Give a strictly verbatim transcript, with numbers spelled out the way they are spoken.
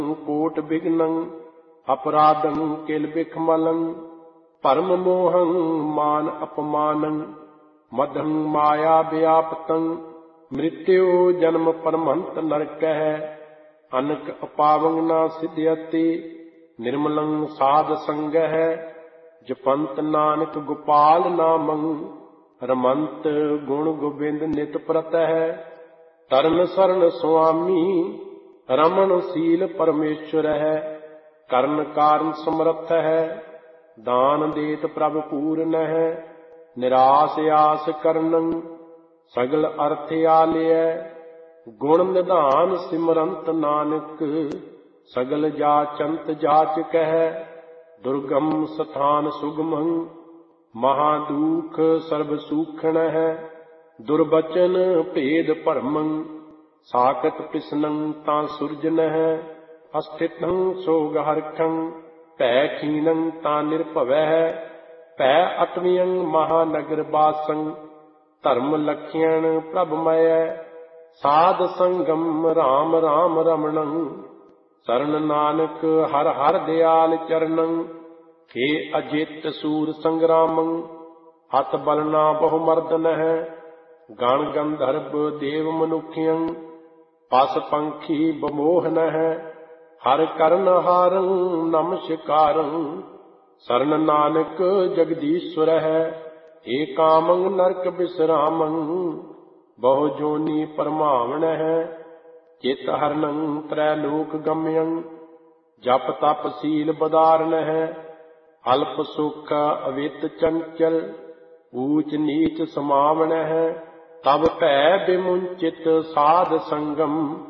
coat विघ्नं अपराधं किल बिखमलं परम मोहं मान अपमानं मदं माया व्यापतं मृत्यु जन्म परमंत नरक है अनक अपावं न सिद्ध्यति निर्मलं साध संग है जपंत नानक गोपाल नामं रमंत गुण गोबिंद नित प्रत है तरन शरण स्वामी रमन सील परमेश्वर है करण कारण समर्थ है दान देत प्रभ पूर्ण है निराश आस करनं सगल अर्थ आलिय गुण निधान सिमरंत नानक सगल जाचंत जाचक है दुर्गम स्थान सुगमं महादुख सर्व सूखण है दुर्बचन भेद भरमं साकत पिसनं ता सुरजन है अस्थितं सोग हरखं भै खीनं ता निर्भव है भै अटवियं महानगर बासं धर्म लखियन प्रभमय साध संगम राम राम रमणं शरण नानक हर हर दयाल चरणं हे अजित सूर संग्रामं हत बलना बहुमर्दन है गण गंधर्व देव मनुखियं पस पंखी बमोहन है हर करण हारं नमस्कारं शरण नानक जगदीश्वर है एकामं नरक विश्रामं बहु जोनि परमावण है चित हरणं त्रैलोक गम्यं जप तप सील बदारण है अल्प सुख अवित चंचल ऊच नीच समावण है तब भै विमुंचित साध संगम